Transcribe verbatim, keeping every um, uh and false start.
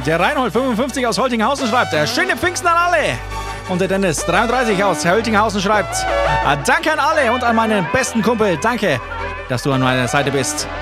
der Reinhold fünfundfünfzig aus Holtinghausen schreibt, äh, schöne Pfingsten an alle. Und der Dennis dreiunddreißig aus Holtinghausen schreibt, äh, danke an alle und an meinen besten Kumpel, danke, dass du an meiner Seite bist.